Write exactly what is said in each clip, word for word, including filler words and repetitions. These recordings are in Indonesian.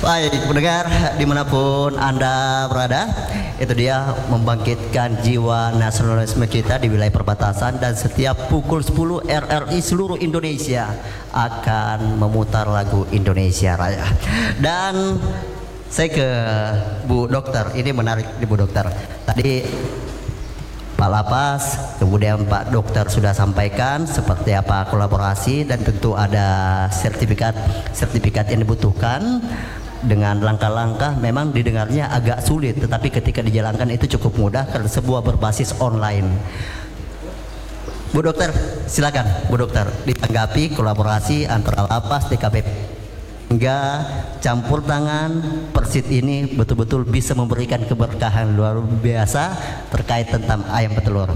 Baik, pendengar dimanapun Anda berada, itu dia membangkitkan jiwa nasionalisme kita di wilayah perbatasan, dan setiap pukul sepuluh R R I seluruh Indonesia akan memutar lagu Indonesia Raya. Dan saya ke Bu Dokter, ini menarik di Bu Dokter. Tadi Pak Lapas, kemudian Pak Dokter sudah sampaikan seperti apa kolaborasi, dan tentu ada sertifikat sertifikat yang dibutuhkan. Dengan langkah-langkah memang didengarnya agak sulit, tetapi ketika dijalankan itu cukup mudah karena sebuah berbasis online. Bu Dokter, silakan Bu Dokter ditanggapi kolaborasi antara Lapas, D K P P hingga campur tangan Persit ini betul-betul bisa memberikan keberkahan luar biasa terkait tentang ayam petelur.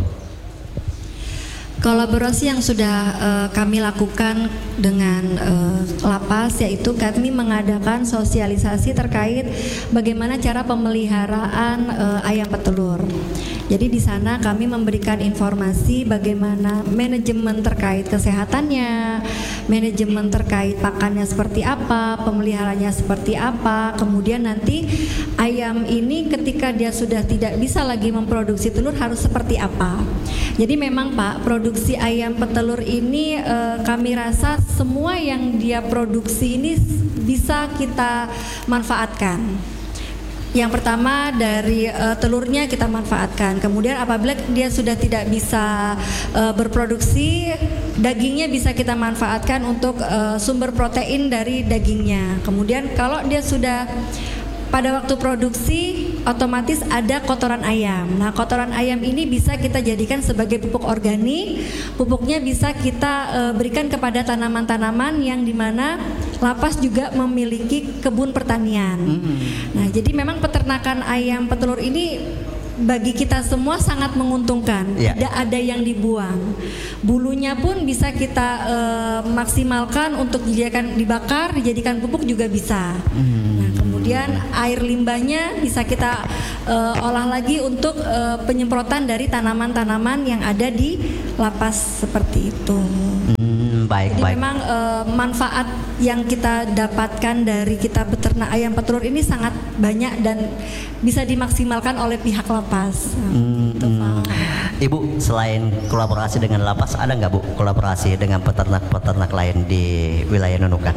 Kolaborasi yang sudah uh, kami lakukan dengan uh, Lapas, yaitu kami mengadakan sosialisasi terkait bagaimana cara pemeliharaan uh, ayam petelur. Jadi di sana kami memberikan informasi bagaimana manajemen terkait kesehatannya, manajemen terkait pakannya seperti apa, pemeliharaannya seperti apa. Kemudian nanti ayam ini ketika dia sudah tidak bisa lagi memproduksi telur harus seperti apa. Jadi memang Pak, produksi ayam petelur ini eh, kami rasa semua yang dia produksi ini bisa kita manfaatkan. Yang pertama dari uh, telurnya kita manfaatkan. Kemudian apabila dia sudah tidak bisa uh, berproduksi, dagingnya bisa kita manfaatkan untuk uh, sumber protein dari dagingnya. Kemudian kalau dia sudah pada waktu produksi, otomatis ada kotoran ayam. Nah, kotoran ayam ini bisa kita jadikan sebagai pupuk organik. Pupuknya bisa kita uh, berikan kepada tanaman-tanaman yang dimana Lapas juga memiliki kebun pertanian. Mm-hmm. Nah, jadi memang peternakan ayam petelur ini bagi kita semua sangat menguntungkan. Yeah. Tidak ada yang dibuang. Bulunya pun bisa kita uh, maksimalkan untuk dijadikan dibakar, dijadikan pupuk juga bisa. Mm-hmm. Nah, kemudian air limbahnya bisa kita uh, olah lagi untuk uh, penyemprotan dari tanaman-tanaman yang ada di Lapas seperti itu. Mm, baik, Jadi baik. memang uh, manfaat yang kita dapatkan dari kita beternak ayam petelur ini sangat banyak dan bisa dimaksimalkan oleh pihak Lapas. Hmm, gitu, hmm. Ibu, selain kolaborasi dengan Lapas, ada nggak Bu kolaborasi dengan peternak-peternak lain di wilayah Nunukan?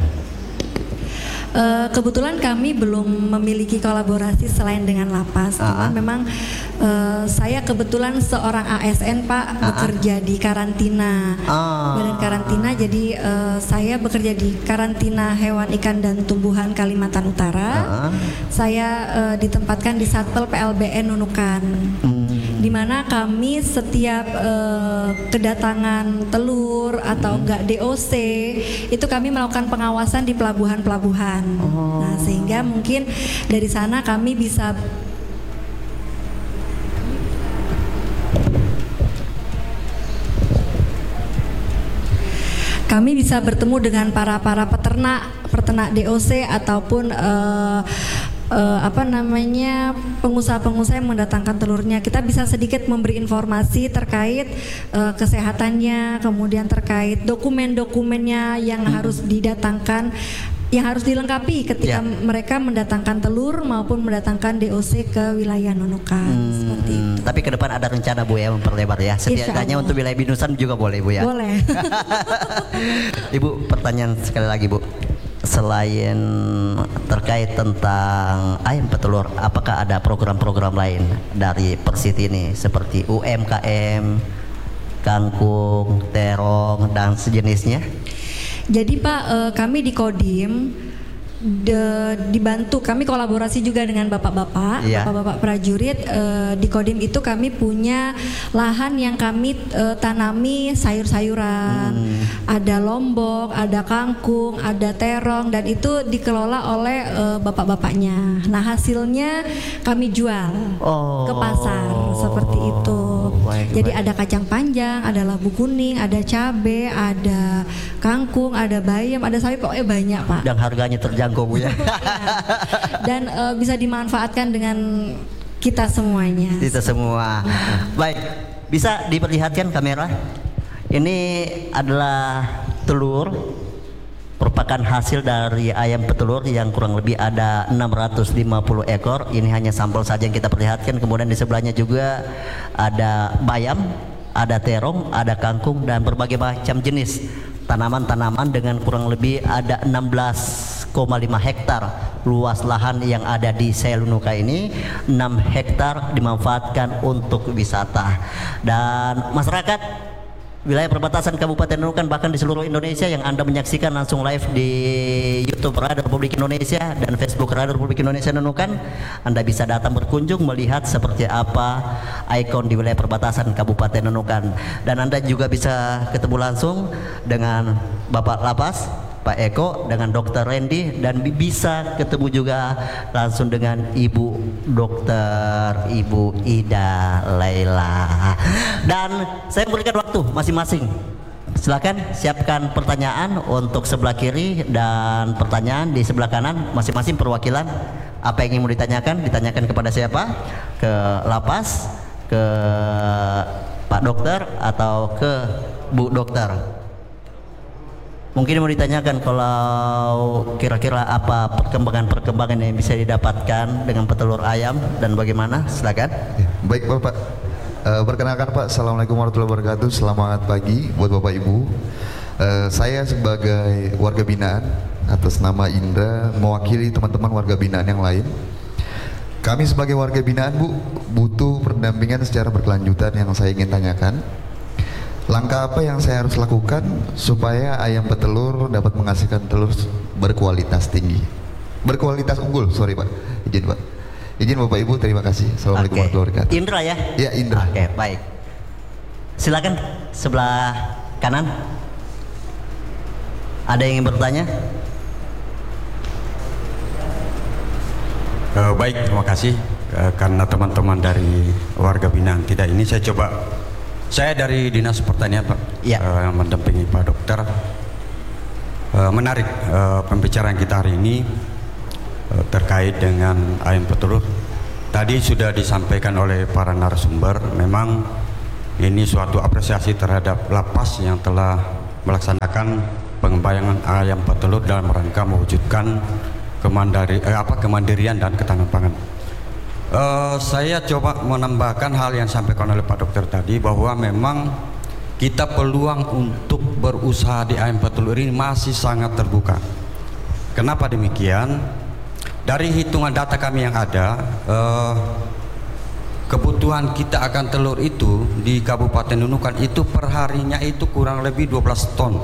Uh, kebetulan kami belum memiliki kolaborasi selain dengan Lapas. Uh-huh. Cuman memang uh, saya kebetulan seorang A S N Pak, uh-huh. bekerja di karantina, uh. badan karantina. Jadi uh, saya bekerja di karantina hewan, ikan dan tumbuhan Kalimantan Utara. Uh-huh. Saya uh, ditempatkan di Satpel P L B N Nunukan. Hmm. Di mana kami setiap uh, kedatangan telur atau enggak D O C itu kami melakukan pengawasan di pelabuhan-pelabuhan. Oh. Nah, sehingga mungkin dari sana kami bisa kami bisa bertemu dengan para para peternak peternak D O C ataupun uh, Uh, apa namanya pengusaha-pengusaha yang mendatangkan telurnya. Kita bisa sedikit memberi informasi terkait uh, kesehatannya, kemudian terkait dokumen-dokumennya yang hmm. harus didatangkan, yang harus dilengkapi ketika yeah. mereka mendatangkan telur maupun mendatangkan D O C ke wilayah Nunukan. Hmm. Seperti itu. Tapi ke depan ada rencana Bu ya memperlebar ya. Setidaknya untuk wilayah Binusan juga boleh Bu ya. Boleh. Ibu, pertanyaan sekali lagi Bu. Selain terkait tentang ayam petelur, apakah ada program-program lain dari Persit ini seperti U M K M, kangkung, terong dan sejenisnya? Jadi Pak, eh, kami di Kodim De, dibantu, kami kolaborasi juga dengan bapak-bapak, yeah. bapak-bapak prajurit. E, di Kodim itu kami punya lahan yang kami e, tanami sayur-sayuran, hmm. ada lombok, ada kangkung, ada terong, dan itu dikelola oleh e, bapak-bapaknya. Nah, hasilnya kami jual oh. ke pasar seperti itu. Baik, Jadi baik. ada kacang panjang, ada labu kuning, ada cabai, ada kangkung, ada bayam, ada sawi, pokoknya banyak Pak. Dan harganya terjangkau Bu ya. Dan uh, bisa dimanfaatkan dengan kita semuanya. Kita semua. Baik, bisa diperlihatkan kamera. Ini adalah telur merupakan hasil dari ayam petelur yang kurang lebih ada enam ratus lima puluh ekor. Ini hanya sampel saja yang kita perlihatkan. Kemudian di sebelahnya juga ada bayam, ada terong, ada kangkung, dan berbagai macam jenis tanaman-tanaman dengan kurang lebih ada enam belas koma lima hektar luas lahan yang ada di Selunuka ini. Enam hektar dimanfaatkan untuk wisata, dan masyarakat wilayah perbatasan Kabupaten Nunukan bahkan di seluruh Indonesia yang Anda menyaksikan langsung live di YouTube Radio Republik Indonesia dan Facebook Radio Republik Indonesia Nunukan, Anda bisa datang berkunjung melihat seperti apa ikon di wilayah perbatasan Kabupaten Nunukan, dan Anda juga bisa ketemu langsung dengan Bapak Lapas, Pak Eko, dengan Dokter Randy, dan bisa ketemu juga langsung dengan Ibu Dokter Ibu Ida Laila. Dan saya memberikan waktu masing-masing. Silakan siapkan pertanyaan untuk sebelah kiri dan pertanyaan di sebelah kanan, masing-masing perwakilan. Apa yang ingin mau ditanyakan, ditanyakan kepada siapa? Ke Lapas, ke Pak Dokter, atau ke Bu Dokter? Mungkin mau ditanyakan kalau kira-kira apa perkembangan-perkembangan yang bisa didapatkan dengan petelur ayam dan bagaimana, silakan. Ya, baik Bapak, uh, perkenalkan Pak, Assalamualaikum warahmatullahi wabarakatuh. Selamat pagi buat Bapak Ibu. uh, Saya sebagai warga binaan atas nama Indra mewakili teman-teman warga binaan yang lain. Kami sebagai warga binaan Bu, butuh pendampingan secara berkelanjutan yang saya ingin tanyakan. Langkah apa yang saya harus lakukan supaya ayam petelur dapat menghasilkan telur berkualitas tinggi, berkualitas unggul, sorry Pak, izin Pak, izin Bapak Ibu, terima kasih. Assalamualaikum Oke. warahmatullahi wabarakatuh. Indra ya? Ya, Indra. Oke, baik. Silakan sebelah kanan. Ada yang ingin bertanya? Uh, baik, terima kasih. Uh, karena teman-teman dari warga binaan tidak ini, saya coba. Saya dari Dinas Pertanian Pak, ya. uh, mendampingi Pak Dokter. Uh, menarik uh, pembicaraan kita hari ini uh, terkait dengan ayam petelur. Tadi sudah disampaikan oleh para narasumber, memang ini suatu apresiasi terhadap Lapas yang telah melaksanakan pengembangan ayam petelur dalam rangka mewujudkan kemandiri, eh, apa, kemandirian dan ketahanan pangan. Uh, saya coba menambahkan hal yang disampaikan oleh Pak Dokter tadi, bahwa memang kita peluang untuk berusaha di ayam petelur ini masih sangat terbuka. Kenapa demikian? Dari hitungan data kami yang ada, uh, kebutuhan kita akan telur itu di Kabupaten Nunukan itu perharinya itu kurang lebih dua belas ton.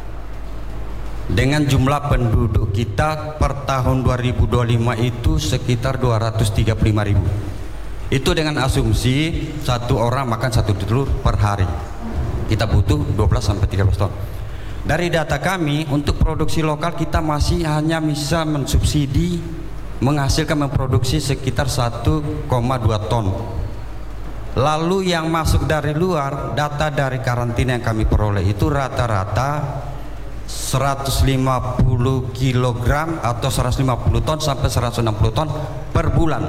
Dengan jumlah penduduk kita per tahun dua ribu dua puluh lima itu sekitar dua ratus tiga puluh lima ribu. Itu dengan asumsi satu orang makan satu telur per hari. Kita butuh dua belas sampai tiga belas ton. Dari data kami, untuk produksi lokal kita masih hanya bisa mensubsidi menghasilkan memproduksi sekitar satu koma dua ton. Lalu yang masuk dari luar, data dari karantina yang kami peroleh itu rata-rata seratus lima puluh kilogram atau seratus lima puluh ton sampai seratus enam puluh ton per bulan.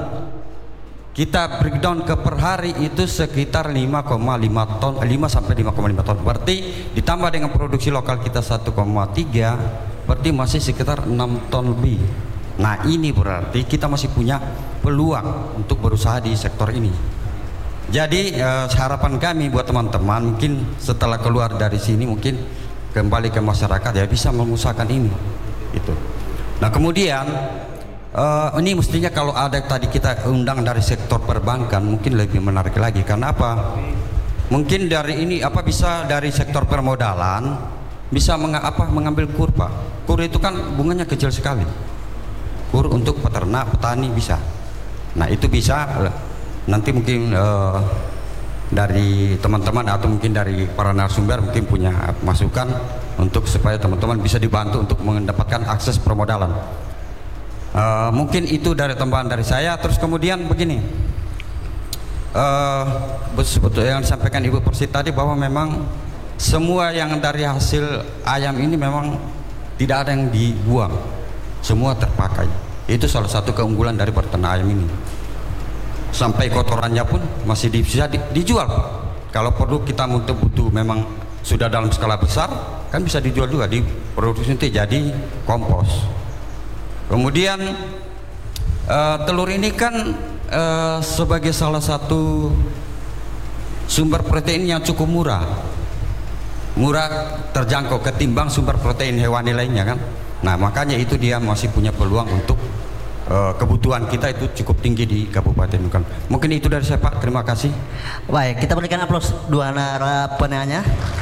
Kita breakdown ke per hari itu sekitar lima koma lima ton, lima sampai lima koma lima ton. Berarti ditambah dengan produksi lokal kita satu koma tiga, berarti masih sekitar enam ton lebih. Nah, ini berarti kita masih punya peluang untuk berusaha di sektor ini. Jadi eh, harapan kami buat teman-teman, mungkin setelah keluar dari sini mungkin kembali ke masyarakat ya bisa mengusahakan ini itu. Nah, kemudian uh, ini mestinya kalau ada tadi kita undang dari sektor perbankan mungkin lebih menarik lagi. Karena apa? Mungkin dari ini apa bisa dari sektor permodalan bisa menga, apa, mengambil kur Pak. Kur itu kan bunganya kecil sekali. Kur untuk peternak, petani bisa. Nah, itu bisa nanti mungkin uh, dari teman-teman atau mungkin dari para narasumber mungkin punya masukan untuk supaya teman-teman bisa dibantu untuk mendapatkan akses permodalan. Uh, mungkin itu dari tambahan dari saya. Terus kemudian begini, uh, betul yang disampaikan Ibu Persi tadi bahwa memang semua yang dari hasil ayam ini memang tidak ada yang dibuang, semua terpakai. Itu salah satu keunggulan dari peternak ayam ini. Sampai kotorannya pun masih bisa dijual. Kalau produk kita untuk butuh memang sudah dalam skala besar, kan bisa dijual juga di produksi itu jadi kompos. Kemudian uh, telur ini kan uh, sebagai salah satu sumber protein yang cukup murah, murah terjangkau ketimbang sumber protein hewani lainnya kan. Nah makanya itu dia masih punya peluang untuk uh, kebutuhan kita itu cukup tinggi di Kabupaten Nunukan. Mungkin itu dari saya Pak, terima kasih. Baik, kita berikan aplaus dua narasumber penanya.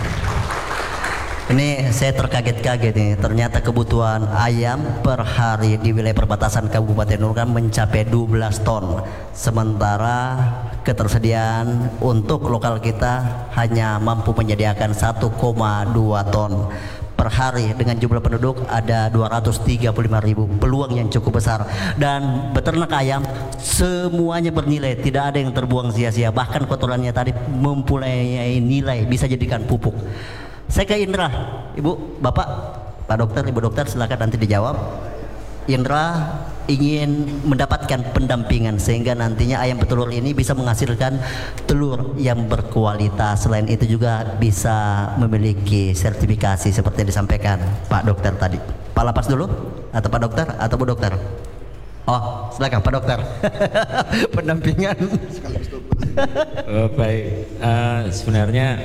Ini saya terkaget-kaget nih, ternyata kebutuhan ayam per hari di wilayah perbatasan Kabupaten Nunukan mencapai dua belas ton. Sementara ketersediaan untuk lokal kita hanya mampu menyediakan satu koma dua ton per hari. Dengan jumlah penduduk ada dua ratus tiga puluh lima ribu, peluang yang cukup besar. Dan beternak ayam semuanya bernilai, tidak ada yang terbuang sia-sia. Bahkan kotorannya tadi mempunyai nilai, bisa jadikan pupuk. Saya ke Indra, Ibu, Bapak, Pak Dokter, Ibu Dokter, silakan nanti dijawab. Indra ingin mendapatkan pendampingan sehingga nantinya ayam petelur ini bisa menghasilkan telur yang berkualitas. Selain itu juga bisa memiliki sertifikasi seperti yang disampaikan Pak Dokter tadi. Pak Lapas dulu, atau Pak Dokter, atau Bu Dokter? Oh, silakan Pak Dokter. Pendampingan. Oh, baik, uh, sebenarnya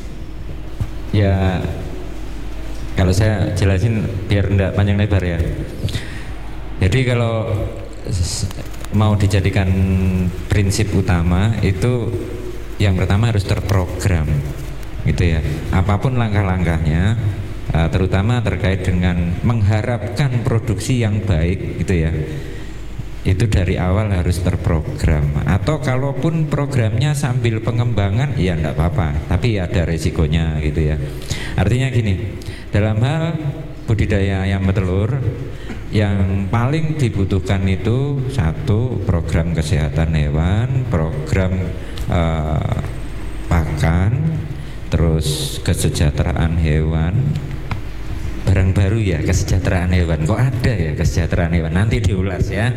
ya kalau saya jelasin biar tidak panjang lebar ya. Jadi kalau mau dijadikan prinsip utama itu yang pertama harus terprogram gitu ya. Apapun langkah-langkahnya, terutama terkait dengan mengharapkan produksi yang baik gitu ya, itu dari awal harus terprogram. Atau kalaupun programnya sambil pengembangan ya enggak apa-apa, tapi ada resikonya gitu ya. Artinya gini, dalam hal budidaya ayam petelur yang paling dibutuhkan itu satu, program kesehatan hewan, program uh, pakan, terus kesejahteraan hewan. Barang baru ya, kesejahteraan hewan. Kok ada ya kesejahteraan hewan? Nanti diulas ya.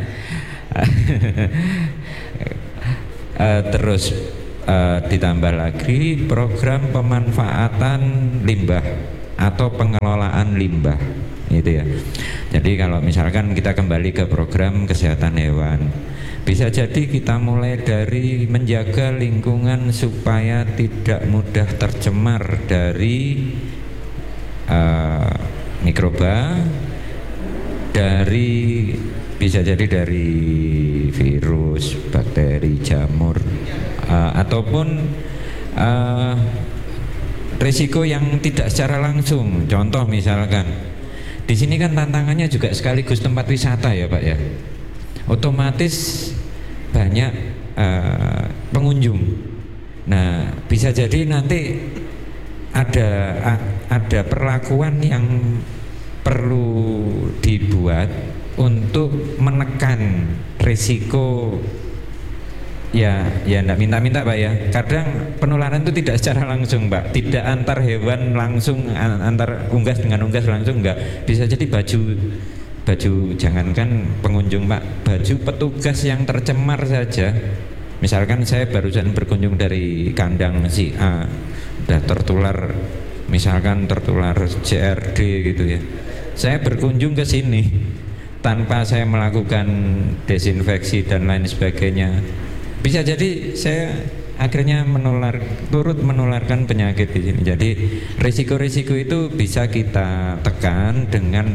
uh, terus uh, ditambah lagi program pemanfaatan limbah atau pengelolaan limbah gitu ya. Jadi kalau misalkan kita kembali ke program kesehatan hewan, bisa jadi kita mulai dari menjaga lingkungan supaya tidak mudah tercemar dari uh, mikroba, dari bisa jadi dari virus, bakteri, jamur, uh, ataupun uh, risiko yang tidak secara langsung. Contoh misalkan di sini kan tantangannya juga sekaligus tempat wisata ya Pak ya. Otomatis banyak uh, pengunjung. Nah, bisa jadi nanti ada ada perlakuan yang perlu dibuat untuk menekan risiko. Ya, ya enggak minta-minta Pak ya. Kadang penularan itu tidak secara langsung Pak, tidak antar hewan langsung, antar unggas dengan unggas langsung enggak. Bisa jadi baju baju jangankan pengunjung Pak, baju petugas yang tercemar saja. Misalkan saya barusan berkunjung dari kandang si A, udah tertular, misalkan tertular C R D gitu ya. Saya berkunjung ke sini tanpa saya melakukan desinfeksi dan lain sebagainya. Bisa jadi saya akhirnya menular, turut menularkan penyakit di sini. Jadi risiko-risiko itu bisa kita tekan dengan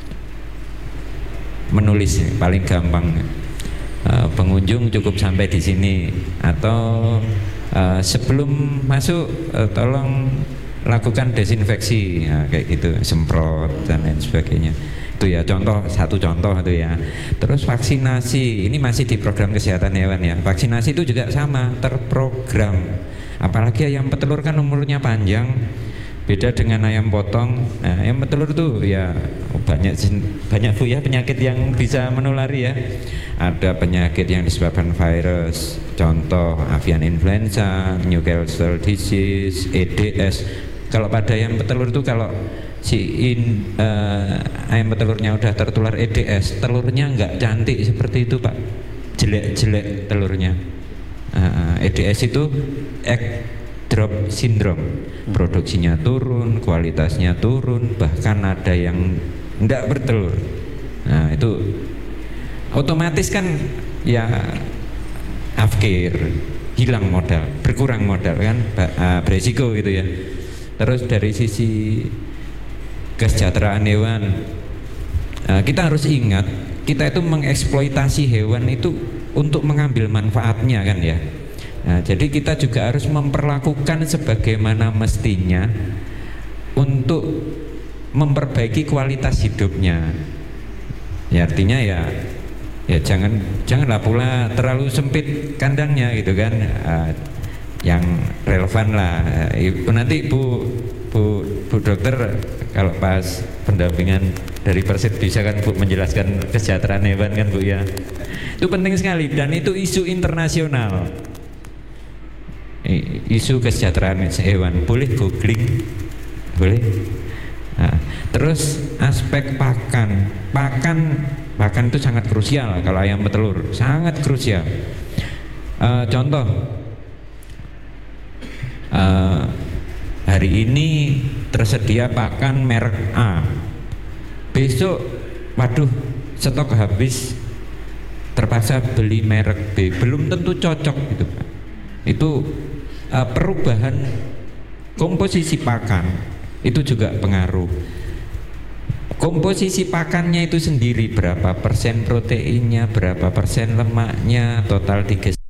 menulis, paling gampang. Uh, pengunjung cukup sampai di sini, atau uh, sebelum masuk uh, tolong lakukan desinfeksi, nah, kayak gitu, semprot dan lain sebagainya. Itu ya contoh, satu contoh itu ya. Terus vaksinasi, ini masih di program kesehatan hewan ya. Vaksinasi itu juga sama, terprogram. Apalagi ayam petelur kan umurnya panjang, beda dengan ayam potong. Nah, ayam petelur tuh ya banyak banyak bu ya penyakit yang bisa menulari ya. Ada penyakit yang disebabkan virus, contoh avian influenza, Newcastle disease, E D S. Kalau pada ayam petelur tuh kalau si in, uh, ayam petelurnya udah tertular E D S, telurnya nggak cantik seperti itu Pak, jelek-jelek telurnya. uh, E D S itu drop syndrome, produksinya turun, kualitasnya turun, bahkan ada yang tidak bertelur. Nah itu otomatis kan ya afkir, hilang modal, berkurang modal kan, beresiko gitu ya. Terus dari sisi kesejahteraan hewan, kita harus ingat kita itu mengeksploitasi hewan itu untuk mengambil manfaatnya kan ya. Nah, jadi kita juga harus memperlakukan sebagaimana mestinya untuk memperbaiki kualitas hidupnya. Ya artinya ya ya jangan janganlah pula terlalu sempit kandangnya gitu kan. Uh, yang relevan lah. Uh, nanti Bu Bu Bu dokter kalau pas pendampingan dari Persib bisa kan Bu menjelaskan kesejahteraan hewan kan Bu ya. Itu penting sekali dan itu isu internasional. Isu kesejahteraan hewan, boleh googling, boleh. Nah, terus aspek pakan, pakan, pakan itu sangat krusial kalau ayam petelur, sangat krusial. Uh, contoh, uh, hari ini tersedia pakan merek A, besok, waduh, stok habis, terpaksa beli merek B, belum tentu cocok gitu Pak. Itu uh, perubahan komposisi pakan itu juga pengaruh. Komposisi pakannya itu sendiri berapa persen proteinnya, berapa persen lemaknya, total digesek